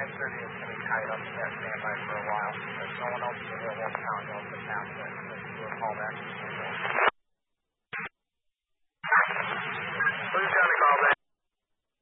5:30 is going to be tied up. You got to stand by for a while. If no one else is available, I'll put down to do a call back.